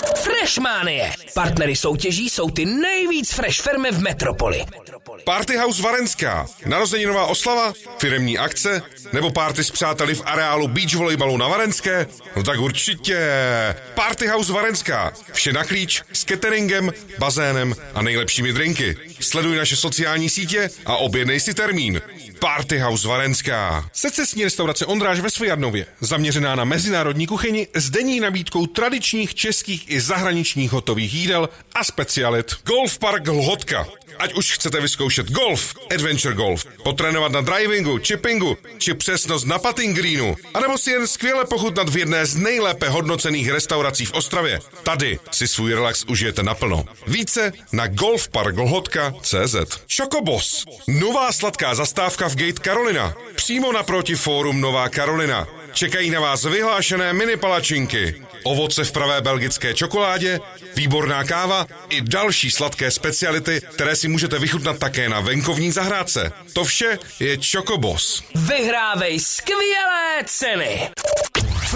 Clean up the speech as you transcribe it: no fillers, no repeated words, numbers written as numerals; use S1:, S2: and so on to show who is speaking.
S1: Freshmanie. Partnery soutěží jsou ty nejvíc fresh firmy v metropoli.
S2: Party House Varenská. Narozeninová oslava, firemní akce nebo party s přáteli v areálu beach volejbalu na Varenské? No tak určitě. Party House Varenská. Vše na klíč s cateringem, bazénem a nejlepšími drinky. Sleduj naše sociální sítě a objednej si termín. Party House Varenská. Secesní restaurace Ondráš ve Svojadnově. Zaměřená na mezinárodní kuchyni s denní nabídkou tradičních českých i zahraničních hotových jídel a specialit. Golf Park Lhotka. Ať už chcete vyzkoušet golf, adventure golf, potrénovat na drivingu, chippingu, či přesnost na putting greenu, anebo si jen skvěle pochutnat v jedné z nejlépe hodnocených restaurací v Ostravě. Tady si svůj relax užijete naplno. Více na golfparklhotka.cz. Chocoboss. Nová sladká zastávka v Gate Carolina. Přímo naproti fórum Nová Karolina. Čekají na vás vyhlášené mini palačinky, ovoce v pravé belgické čokoládě, výborná káva i další sladké speciality, které si můžete vychutnat také na venkovní zahrádce. To vše je Chocoboss.
S1: Vyhrávej skvělé ceny.